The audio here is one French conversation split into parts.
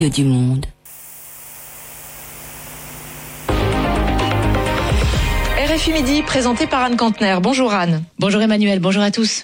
du monde. RFI Midi, présenté par Anne Cantner. Bonjour Anne. Bonjour Emmanuel, bonjour à tous.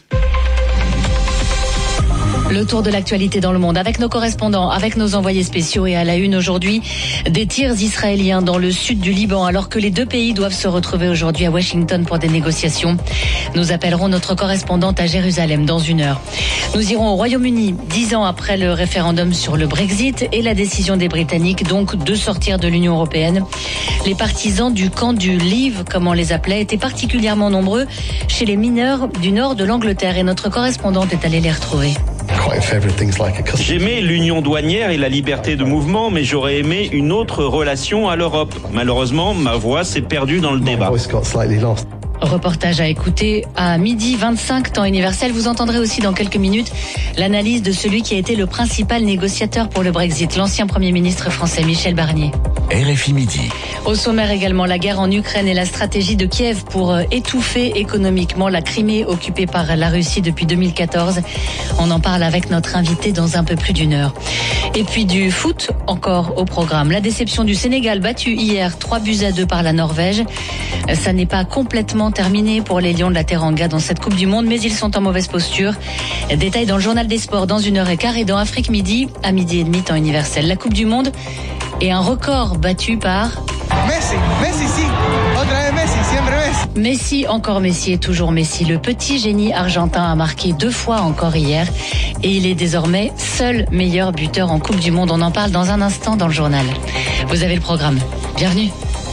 Le tour de l'actualité dans le monde avec nos correspondants, avec nos envoyés spéciaux et à la une aujourd'hui, des tirs israéliens dans le sud du Liban alors que les deux pays doivent se retrouver aujourd'hui à Washington pour des négociations. Nous appellerons notre correspondante à Jérusalem dans une heure. Nous irons au Royaume-Uni 10 ans après le référendum sur le Brexit et la décision des Britanniques donc de sortir de l'Union européenne. Les partisans du camp du Leave, comme on les appelait, étaient particulièrement nombreux chez les mineurs du nord de l'Angleterre et notre correspondante est allée les retrouver. J'aimais l'union douanière et la liberté de mouvement, mais j'aurais aimé une autre relation à l'Europe. Malheureusement, ma voix s'est perdue dans le débat. Reportage à écouter à 12h25 temps universel. Vous entendrez aussi dans quelques minutes l'analyse de celui qui a été le principal négociateur pour le Brexit, l'ancien Premier ministre français Michel Barnier. RFI Midi. Au sommaire également, la guerre en Ukraine et la stratégie de Kiev pour étouffer économiquement la Crimée occupée par la Russie depuis 2014. On en parle avec notre invité dans un peu plus d'une heure. Et puis du foot encore au programme. La déception du Sénégal battu hier 3-2 par la Norvège. Ça n'est pas complètement terminé pour les Lions de la Teranga dans cette Coupe du Monde, mais ils sont en mauvaise posture. Détail dans le journal des sports dans 1h15 et dans Afrique Midi à 12h30 temps universel. La Coupe du Monde et un record battu par Messi, encore Messi et toujours Messi. Le petit génie argentin a marqué 2 fois encore hier et il est désormais seul meilleur buteur en Coupe du Monde. On en parle dans un instant dans le journal. Vous avez le programme. Bienvenue.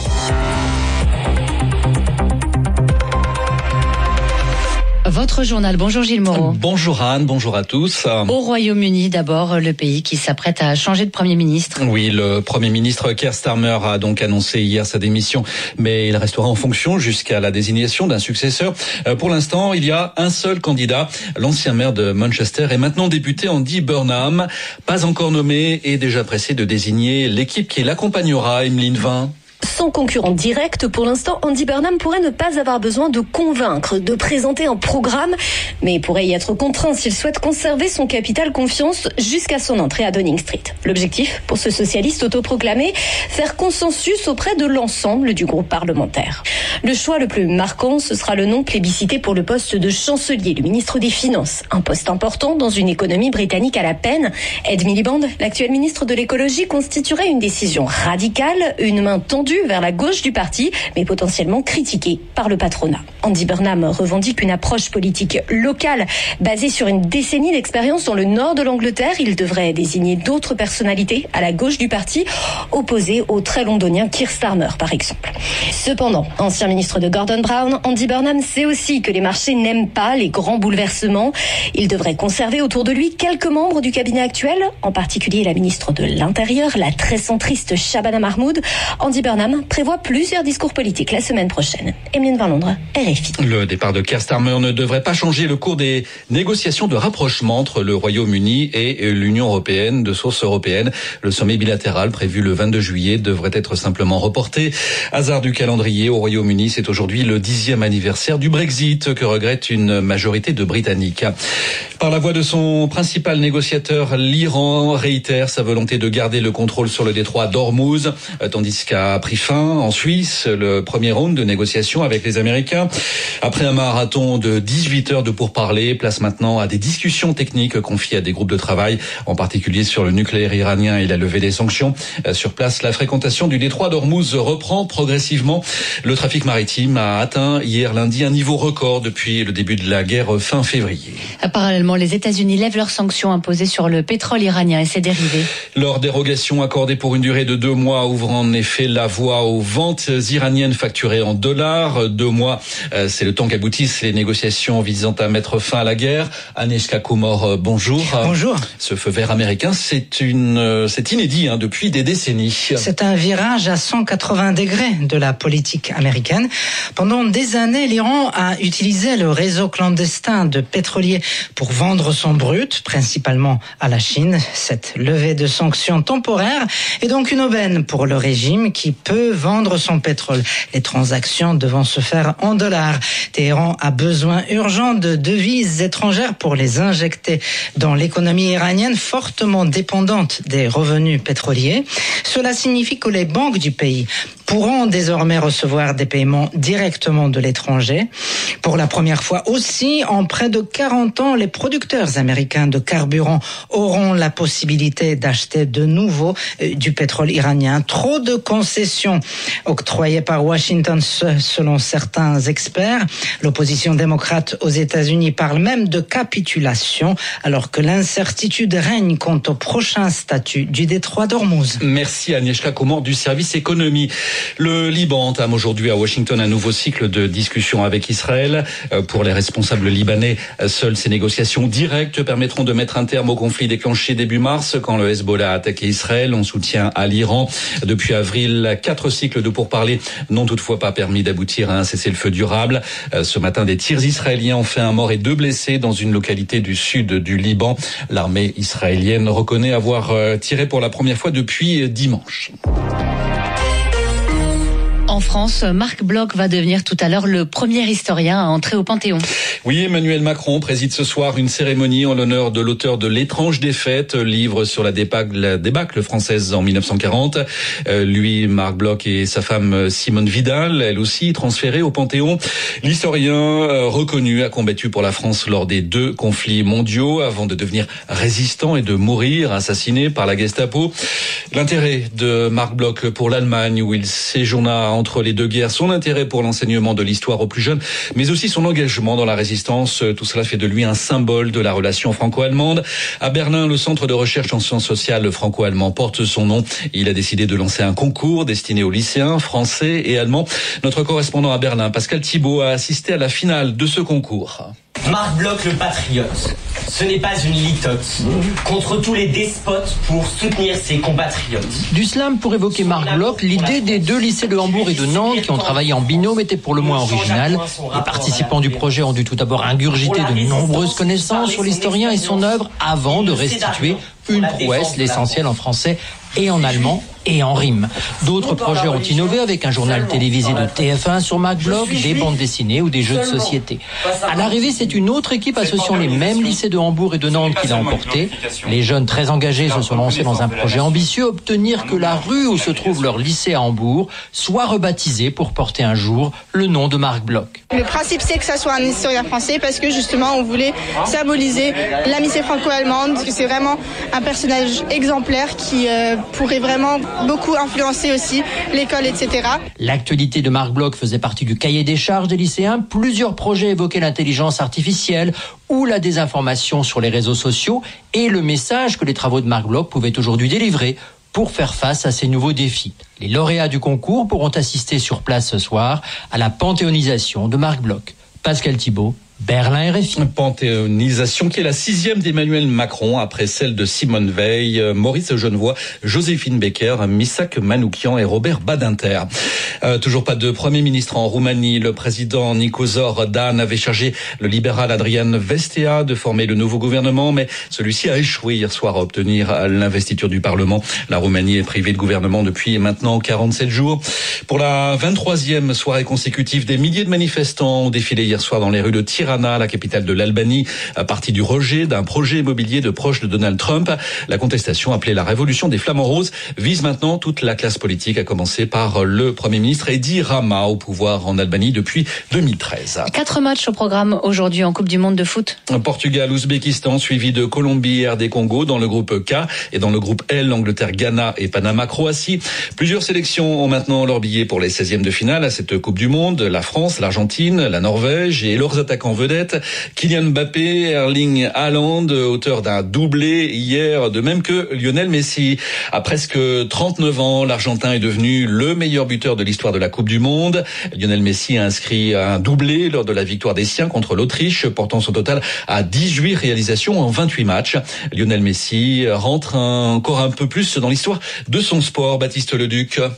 Votre journal. Bonjour Gilles Moreau. Bonjour Anne, bonjour à tous. Au Royaume-Uni, d'abord, le pays qui s'apprête à changer de Premier ministre. Oui, le Premier ministre Keir Starmer a donc annoncé hier sa démission, mais il restera en fonction jusqu'à la désignation d'un successeur. Pour l'instant, il y a un seul candidat, l'ancien maire de Manchester et maintenant député Andy Burnham, pas encore nommé et déjà pressé de désigner l'équipe qui l'accompagnera, Emeline Vin. Sans concurrent direct, pour l'instant, Andy Burnham pourrait ne pas avoir besoin de convaincre, de présenter un programme, mais pourrait y être contraint s'il souhaite conserver son capital confiance jusqu'à son entrée à Downing Street. L'objectif, pour ce socialiste autoproclamé, faire consensus auprès de l'ensemble du groupe parlementaire. Le choix le plus marquant, ce sera le nom plébiscité pour le poste de chancelier, le ministre des Finances. Un poste important dans une économie britannique à la peine. Ed Miliband, l'actuel ministre de l'écologie, constituerait une décision radicale, une main tendue vers la gauche du parti, mais potentiellement critiquée par le patronat. Andy Burnham revendique une approche politique locale basée sur une décennie d'expérience dans le nord de l'Angleterre. Il devrait désigner d'autres personnalités à la gauche du parti, opposées au très londonien Keir Starmer, par exemple. Cependant, ancien ministre de Gordon Brown, Andy Burnham sait aussi que les marchés n'aiment pas les grands bouleversements. Il devrait conserver autour de lui quelques membres du cabinet actuel, en particulier la ministre de l'Intérieur, la très centriste Shabana Mahmoud. Andy Burnham prévoit plusieurs discours politiques la semaine prochaine. Emeline Van Londres, RFI. Le départ de Keir Starmer ne devrait pas changer le cours des négociations de rapprochement entre le Royaume-Uni et l'Union européenne, de sources européennes. Le sommet bilatéral prévu le 22 juillet devrait être simplement reporté. Hasard du calendrier, au Royaume-Uni, c'est aujourd'hui le 10e anniversaire du Brexit que regrette une majorité de Britanniques. Par la voix de son principal négociateur, l'Iran réitère sa volonté de garder le contrôle sur le détroit d'Ormuz, tandis qu'a pris fin en Suisse le premier round de négociations avec les Américains. Après un marathon de 18 heures de pourparlers, place maintenant à des discussions techniques confiées à des groupes de travail, en particulier sur le nucléaire iranien et la levée des sanctions. Sur place, la fréquentation du détroit d'Ormuz reprend progressivement. Le trafic maritime a atteint hier lundi un niveau record depuis le début de la guerre fin février. Parallèlement, les États-Unis lèvent leurs sanctions imposées sur le pétrole iranien et ses dérivés. Leur dérogation accordée pour une durée de 2 mois ouvre en effet la voie aux ventes iraniennes facturées en dollars. 2 mois, c'est le temps qu'aboutissent les négociations visant à mettre fin à la guerre. Aneshka Kumor, bonjour. Bonjour. Ce feu vert américain, c'est inédit depuis des décennies. C'est un virage à 180 degrés de la politique américaine. Pendant des années, l'Iran a utilisé le réseau clandestin de pétroliers pour vendre son brut, principalement à la Chine. Cette levée de sanctions temporaire est donc une aubaine pour le régime qui peut vendre son pétrole. Les transactions devant se faire en dollars. Téhéran a besoin urgent de devises étrangères pour les injecter dans l'économie iranienne fortement dépendante des revenus pétroliers. Cela signifie que les banques du pays pourront désormais recevoir des paiements directement de l'étranger. Pour la première fois aussi, en près de 40 ans, les producteurs américains de carburant auront la possibilité d'acheter de nouveau du pétrole iranien. Trop de concessions octroyées par Washington selon certains experts. L'opposition démocrate aux États-Unis parle même de capitulation alors que l'incertitude règne quant au prochain statut du détroit d'Ormuz. Merci Agnieszka Komor du service économie. Le Liban entame aujourd'hui à Washington un nouveau cycle de discussions avec Israël. Pour les responsables libanais, seules ces négociations directes permettront de mettre un terme au conflit déclenché début mars quand le Hezbollah a attaqué Israël en soutien à l'Iran. Depuis avril, 4 cycles de pourparlers n'ont toutefois pas permis d'aboutir à un cessez-le-feu durable. Ce matin, des tirs israéliens ont fait un mort et 2 blessés dans une localité du sud du Liban. L'armée israélienne reconnaît avoir tiré pour la première fois depuis dimanche. En France, Marc Bloch va devenir tout à l'heure le premier historien à entrer au Panthéon. Oui, Emmanuel Macron préside ce soir une cérémonie en l'honneur de l'auteur de L'étrange défaite, livre sur la débâcle française en 1940. Lui, Marc Bloch, et sa femme Simone Vidal, elle aussi transférée au Panthéon. L'historien reconnu a combattu pour la France lors des 2 conflits mondiaux avant de devenir résistant et de mourir assassiné par la Gestapo. L'intérêt de Marc Bloch pour l'Allemagne où il séjourna entre les 2 guerres, son intérêt pour l'enseignement de l'histoire aux plus jeunes, mais aussi son engagement dans la résistance. Tout cela fait de lui un symbole de la relation franco-allemande. À Berlin, le centre de recherche en sciences sociales franco-allemand porte son nom. Il a décidé de lancer un concours destiné aux lycéens français et allemands. Notre correspondant à Berlin, Pascal Thibault, a assisté à la finale de ce concours. Marc Bloch le patriote, ce n'est pas une litote, contre tous les despotes pour soutenir ses compatriotes. Du slam pour évoquer Marc Bloch, l'idée des 2 lycées de Hambourg et de Nantes qui ont travaillé en binôme était pour le moins originale. Les participants du projet ont dû tout d'abord ingurgiter de nombreuses connaissances sur l'historien et son œuvre avant de restituer une prouesse, l'essentiel en français et en allemand et en rime. D'autres projets ont innové avec un journal télévisé de TF1 sur Marc Bloch, des bandes dessinées ou des jeux de société. À l'arrivée, c'est une autre équipe associant les mêmes lycées de Hambourg et de Nantes qui l'a emporté. Les jeunes très engagés se sont lancés dans un projet ambitieux, obtenir que la rue où se trouve leur lycée à Hambourg soit rebaptisée pour porter un jour le nom de Marc Bloch. Le principe, c'est que ça soit un historien français parce que justement, on voulait symboliser l'amitié franco-allemande. C'est vraiment un personnage exemplaire qui pourrait vraiment beaucoup influencer aussi l'école, etc. L'actualité de Marc Bloch faisait partie du cahier des charges des lycéens. Plusieurs projets évoquaient l'intelligence artificielle ou la désinformation sur les réseaux sociaux et le message que les travaux de Marc Bloch pouvaient aujourd'hui délivrer pour faire face à ces nouveaux défis. Les lauréats du concours pourront assister sur place ce soir à la panthéonisation de Marc Bloch. Pascal Thibault, Berlin RFI. Panthéonisation qui est la 6e d'Emmanuel Macron après celle de Simone Veil, Maurice Genevoix, Joséphine Baker, Missak Manoukian et Robert Badinter. Toujours pas de Premier ministre en Roumanie. Le président Nicozor Dan avait chargé le libéral Adrian Vestea de former le nouveau gouvernement, mais celui-ci a échoué hier soir à obtenir l'investiture du Parlement. La Roumanie est privée de gouvernement depuis maintenant 47 jours. Pour la 23e soirée consécutive, des milliers de manifestants ont défilé hier soir dans les rues de Tirana, la capitale de l'Albanie, partie du rejet d'un projet immobilier de proches de Donald Trump. La contestation, appelée la révolution des flamants roses, vise maintenant toute la classe politique, à commencer par le Premier ministre Edi Rama, au pouvoir en Albanie depuis 2013. 4 matchs au programme aujourd'hui en Coupe du Monde de foot. Portugal, Ouzbékistan, suivi de Colombie et RD Congo dans le groupe K, et dans le groupe L, Angleterre, Ghana et Panama, Croatie. Plusieurs sélections ont maintenant leur billet pour les 16e de finale à cette Coupe du Monde. La France, l'Argentine, la Norvège et leurs attaquants vedettes. Kylian Mbappé, Erling Haaland, auteur d'un doublé hier, de même que Lionel Messi. À presque 39 ans, l'Argentin est devenu le meilleur buteur de l'histoire de la Coupe du Monde. Lionel Messi a inscrit un doublé lors de la victoire des siens contre l'Autriche, portant son total à 18 réalisations en 28 matchs. Lionel Messi rentre encore un peu plus dans l'histoire de son sport. Baptiste Leduc.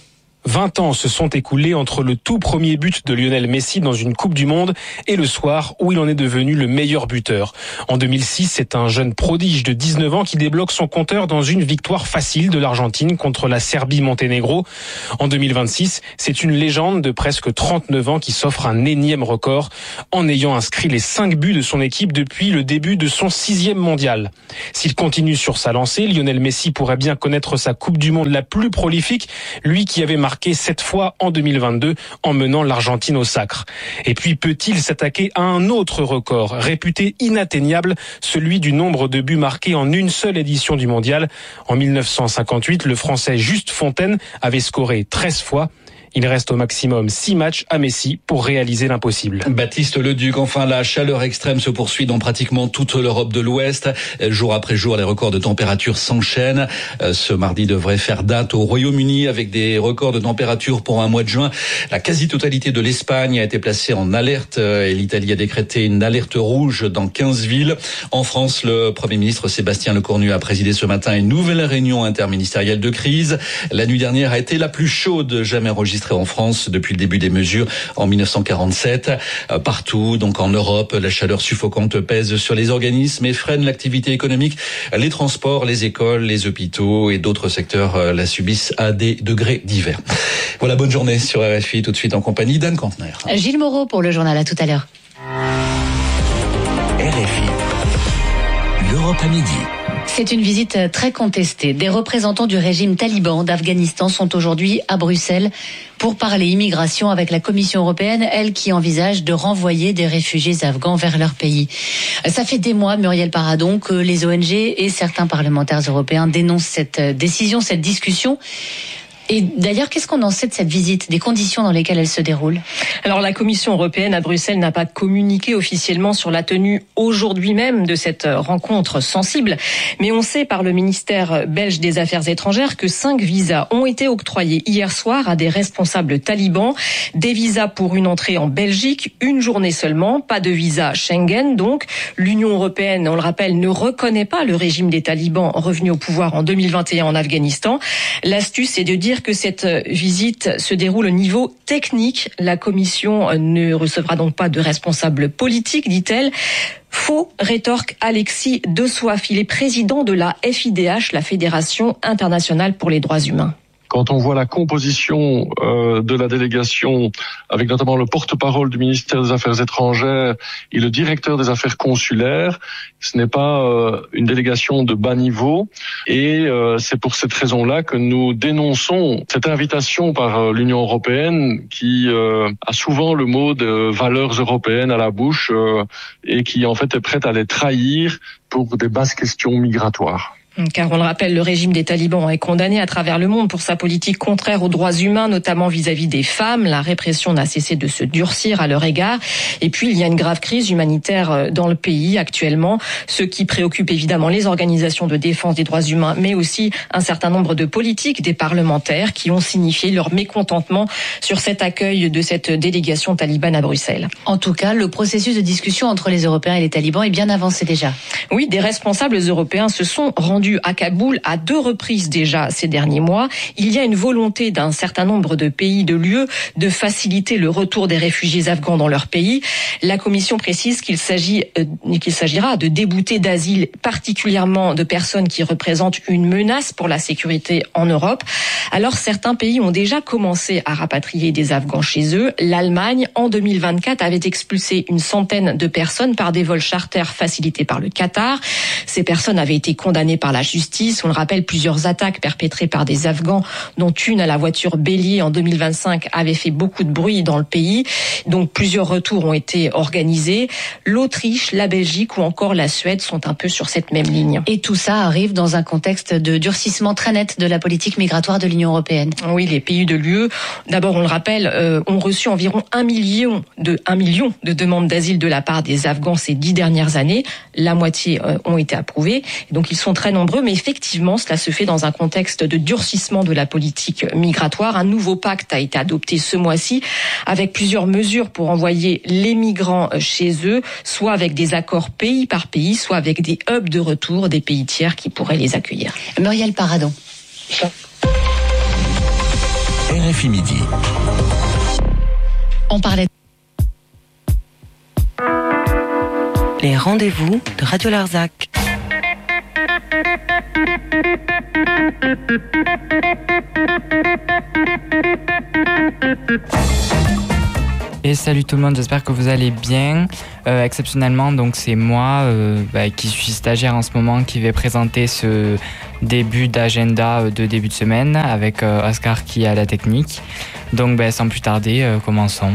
20 ans se sont écoulés entre le tout premier but de Lionel Messi dans une Coupe du Monde et le soir où il en est devenu le meilleur buteur. En 2006, c'est un jeune prodige de 19 ans qui débloque son compteur dans une victoire facile de l'Argentine contre la Serbie-Monténégro. En 2026, c'est une légende de presque 39 ans qui s'offre un énième record en ayant inscrit les 5 buts de son équipe depuis le début de son 6e mondial. S'il continue sur sa lancée, Lionel Messi pourrait bien connaître sa Coupe du Monde la plus prolifique, lui qui avait marqué 7 fois en 2022 en menant l'Argentine au sacre. Et puis peut-il s'attaquer à un autre record, réputé inatteignable, celui du nombre de buts marqués en une seule édition du mondial. En 1958, le Français Juste Fontaine avait scoré 13 fois. Il reste au maximum 6 matchs à Messi pour réaliser l'impossible. Baptiste Leduc, enfin la chaleur extrême se poursuit dans pratiquement toute l'Europe de l'Ouest. Jour après jour, les records de température s'enchaînent. Ce mardi devrait faire date au Royaume-Uni avec des records de température pour un mois de juin. La quasi-totalité de l'Espagne a été placée en alerte et l'Italie a décrété une alerte rouge dans 15 villes. En France, le Premier ministre Sébastien Lecornu a présidé ce matin une nouvelle réunion interministérielle de crise. La nuit dernière a été la plus chaude jamais enregistrée en France depuis le début des mesures en 1947. Partout, donc en Europe, la chaleur suffocante pèse sur les organismes et freine l'activité économique. Les transports, les écoles, les hôpitaux et d'autres secteurs la subissent à des degrés divers. Voilà, bonne journée sur RFI, tout de suite en compagnie d'Anne Kantner. Gilles Moreau pour le journal, à tout à l'heure. RFI, l'Europe à midi. C'est une visite très contestée. Des représentants du régime taliban d'Afghanistan sont aujourd'hui à Bruxelles pour parler immigration avec la Commission européenne, elle qui envisage de renvoyer des réfugiés afghans vers leur pays. Ça fait des mois, Muriel Paradon, que les ONG et certains parlementaires européens dénoncent cette décision, cette discussion. Et d'ailleurs, qu'est-ce qu'on en sait de cette visite, des conditions dans lesquelles elle se déroule ? Alors, la Commission européenne à Bruxelles n'a pas communiqué officiellement sur la tenue aujourd'hui même de cette rencontre sensible. Mais on sait par le ministère belge des Affaires étrangères que 5 visas ont été octroyés hier soir à des responsables talibans. Des visas pour une entrée en Belgique, une journée seulement, pas de visa Schengen. Donc, l'Union européenne, on le rappelle, ne reconnaît pas le régime des talibans revenus au pouvoir en 2021 en Afghanistan. L'astuce, c'est de dire que cette visite se déroule au niveau technique. La Commission ne recevra donc pas de responsables politiques, dit-elle. Faux, rétorque Alexis De Soif. Il est président de la FIDH, la Fédération internationale pour les droits humains. Quand on voit la composition de la délégation, avec notamment le porte-parole du ministère des Affaires étrangères et le directeur des affaires consulaires, ce n'est pas une délégation de bas niveau. Et c'est pour cette raison-là que nous dénonçons cette invitation par l'Union européenne qui a souvent le mot de valeurs européennes à la bouche et qui en fait est prête à les trahir pour des basses questions migratoires. Car on le rappelle, le régime des talibans est condamné à travers le monde pour sa politique contraire aux droits humains, notamment vis-à-vis des femmes. La répression n'a cessé de se durcir à leur égard. Et puis, il y a une grave crise humanitaire dans le pays actuellement, ce qui préoccupe évidemment les organisations de défense des droits humains, mais aussi un certain nombre de politiques, des parlementaires qui ont signifié leur mécontentement sur cet accueil de cette délégation talibane à Bruxelles. En tout cas, le processus de discussion entre les Européens et les talibans est bien avancé déjà. Oui, des responsables européens se sont rendus à Kaboul à 2 reprises déjà ces derniers mois. Il y a une volonté d'un certain nombre de pays de l'UE de faciliter le retour des réfugiés afghans dans leur pays. La Commission précise qu'il s'agira de déboutés d'asile, particulièrement de personnes qui représentent une menace pour la sécurité en Europe. Alors certains pays ont déjà commencé à rapatrier des Afghans chez eux. L'Allemagne, en 2024, avait expulsé une centaine de personnes par des vols charters facilités par le Qatar. Ces personnes avaient été condamnées par la justice. On le rappelle, plusieurs attaques perpétrées par des Afghans, dont une à la voiture bélier en 2025, avait fait beaucoup de bruit dans le pays. Donc plusieurs retours ont été organisés. L'Autriche, la Belgique ou encore la Suède sont un peu sur cette même ligne. Et tout ça arrive dans un contexte de durcissement très net de la politique migratoire de l'Union européenne. Oui, les pays de l'UE, d'abord on le rappelle, ont reçu environ 1 million de demandes d'asile de la part des Afghans ces 10 dernières années. La moitié ont été approuvées. Donc ils sont très nombreux, mais effectivement, cela se fait dans un contexte de durcissement de la politique migratoire. Un nouveau pacte a été adopté ce mois-ci avec plusieurs mesures pour envoyer les migrants chez eux, soit avec des accords pays par pays, soit avec des hubs de retour des pays tiers qui pourraient les accueillir. Muriel Paradon. RFI Midi. On parlait. Les rendez-vous de Radio Larzac. Et salut tout le monde, j'espère que vous allez bien. Exceptionnellement, donc c'est moi qui suis stagiaire en ce moment qui vais présenter ce début d'agenda de début de semaine avec Oscar qui est à la technique. Donc sans plus tarder, commençons.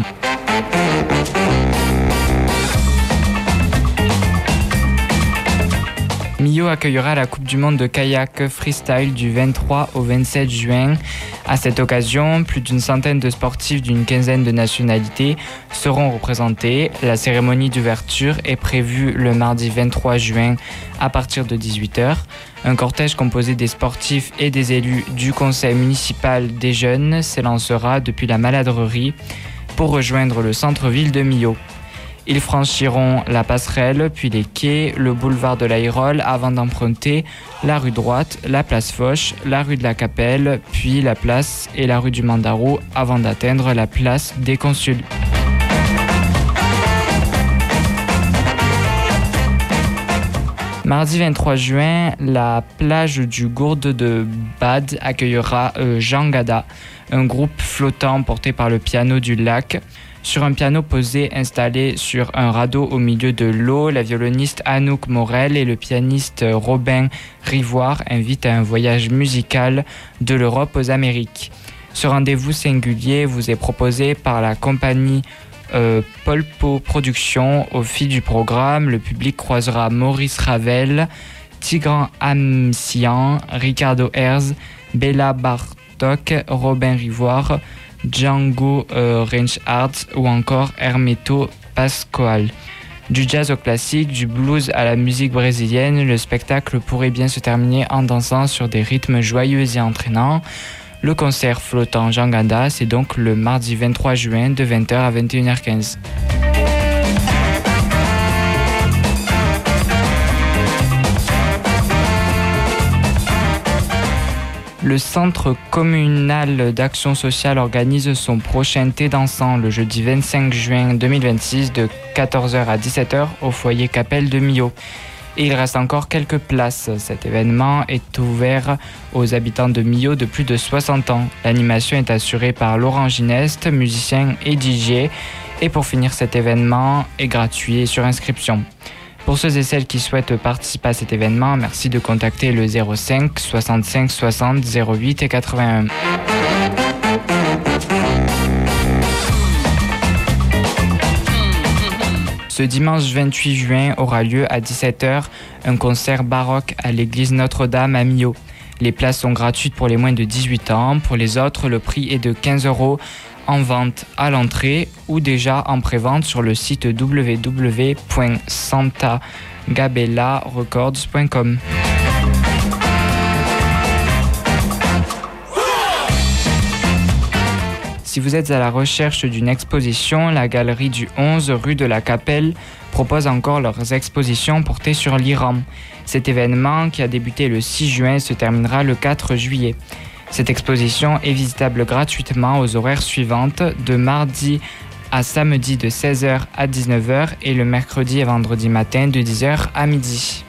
Millau accueillera la Coupe du Monde de kayak freestyle du 23 au 27 juin. À cette occasion, plus d'une centaine de sportifs d'une quinzaine de nationalités seront représentés. La cérémonie d'ouverture est prévue le mardi 23 juin à partir de 18h. Un cortège composé des sportifs et des élus du conseil municipal des jeunes s'élancera depuis la Maladrerie pour rejoindre le centre-ville de Millau. Ils franchiront la passerelle, puis les quais, le boulevard de l'Aïrole avant d'emprunter la rue droite, la place Foch, la rue de la Capelle, puis la place et la rue du Mandaro avant d'atteindre la place des Consuls. Mardi 23 juin, la plage du Gourde de Bade accueillera Jean Gada, un groupe flottant porté par le piano du lac. Sur un piano posé installé sur un radeau au milieu de l'eau, la violoniste Anouk Morel et le pianiste Robin Rivoire invitent à un voyage musical de l'Europe aux Amériques. Ce rendez-vous singulier vous est proposé par la compagnie Polpo Productions. Au fil du programme, le public croisera Maurice Ravel, Tigran Amsian, Ricardo Herz, Béla Bartók, Robin Rivoire, Django Reinhardt ou encore Hermeto Pascoal. Du jazz au classique, du blues à la musique brésilienne, le spectacle pourrait bien se terminer en dansant sur des rythmes joyeux et entraînants. Le concert flottant Jean Gada, c'est donc le mardi 23 juin de 20h à 21h15. Le Centre communal d'action sociale organise son prochain thé dansant le jeudi 25 juin 2026 de 14h à 17h au foyer Capelle de Millau. Et il reste encore quelques places. Cet événement est ouvert aux habitants de Millau de plus de 60 ans. L'animation est assurée par Laurent Gineste, musicien et DJ. Et pour finir, cet événement est gratuit et sur inscription. Pour ceux et celles qui souhaitent participer à cet événement, merci de contacter le 05 65 60 08 et 81. Ce dimanche 28 juin aura lieu à 17h un concert baroque à l'église Notre-Dame à Millau. Les places sont gratuites pour les moins de 18 ans. Pour les autres, le prix est de 15 € en vente à l'entrée ou déjà en prévente sur le site www.santagabellarecords.com. Si vous êtes à la recherche d'une exposition, la galerie du 11 rue de la Capelle propose encore leurs expositions portées sur l'Iran. Cet événement, qui a débuté le 6 juin, se terminera le 4 juillet. Cette exposition est visitable gratuitement aux horaires suivantes, de mardi à samedi de 16h à 19h et le mercredi et vendredi matin de 10h à midi.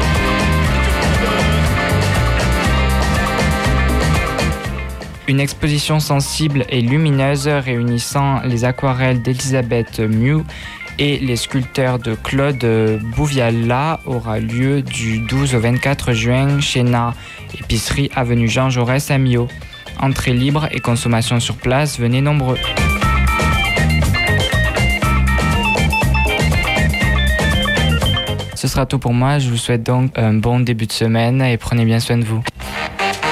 Une exposition sensible et lumineuse réunissant les aquarelles d'Elisabeth Mew et les sculpteurs de Claude Bouviala aura lieu du 12 au 24 juin chez Na, épicerie avenue Jean Jaurès à Millau. Entrée libre et consommation sur place, venez nombreux. Ce sera tout pour moi, je vous souhaite donc un bon début de semaine et prenez bien soin de vous.